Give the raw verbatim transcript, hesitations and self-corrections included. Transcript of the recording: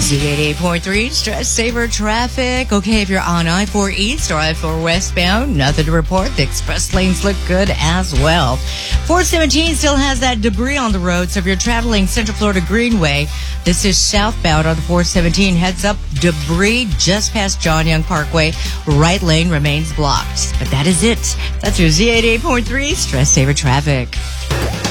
Z eighty-eight point three, Stress Saver Traffic. Okay, if you're on I four East or I four westbound, nothing to report. The express lanes look good as well. four seventeen still has that debris on the road, so if you're traveling Central Florida Greenway, this is southbound on the four seventeen. Heads up, debris just past John Young Parkway. Right lane remains blocked. But that is it. That's your Z eighty-eight point three, Stress Saver Traffic.